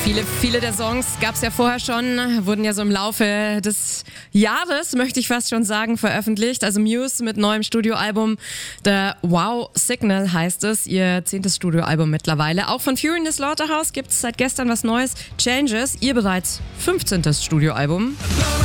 Viele der Songs gab es ja vorher schon, wurden ja so im Laufe des Jahres, möchte ich fast schon sagen, veröffentlicht. Also Muse mit neuem Studioalbum, The Wow Signal heißt es, ihr 10. Studioalbum mittlerweile. Auch von Fury in the Slaughterhouse gibt es seit gestern was Neues, Changes, ihr bereits 15. Studioalbum.